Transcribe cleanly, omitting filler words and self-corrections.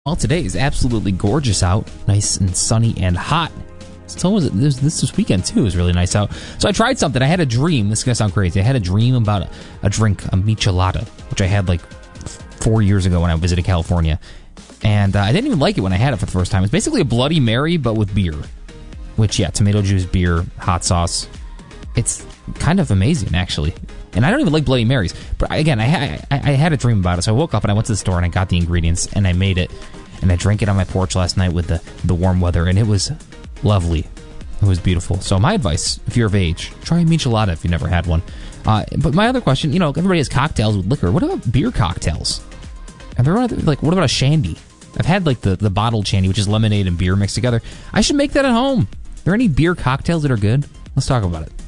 Well, today is absolutely gorgeous out, nice and sunny and hot. So was it this weekend too. It was really nice out. So I tried something. I had a dream. This is gonna sound crazy. I had a dream about a drink, a michelada, which I had like 4 years ago when I visited California, and I didn't even like it when I had it for the first time. It's basically a Bloody Mary but with beer, which tomato juice, beer, hot sauce. It's kind of amazing actually. And I don't even like Bloody Marys. But again, I had a dream about it. So I woke up and I went to the store and I got the ingredients and I made it. And I drank it on my porch last night with the warm weather. And it was lovely. It was beautiful. So my advice, if you're of age, try a michelada if you've never had one. But my other question, everybody has cocktails with liquor. What about beer cocktails? Have there what about a shandy? I've had the bottled shandy, which is lemonade and beer mixed together. I should make that at home. Are there any beer cocktails that are good? Let's talk about it.